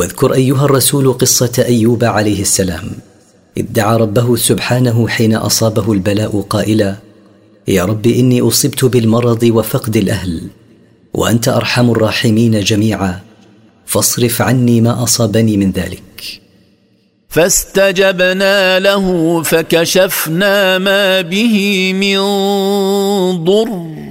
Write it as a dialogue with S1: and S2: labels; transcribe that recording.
S1: واذكر أيها الرسول قصة أيوب عليه السلام، إذ دعا ربه سبحانه حين أصابه البلاء قائلا: يا رب إني أصبت بالمرض وفقد الأهل، وأنت أرحم الراحمين جميعا، فاصرف عني ما أصابني من ذلك.
S2: فاستجبنا له فكشفنا ما به من ضر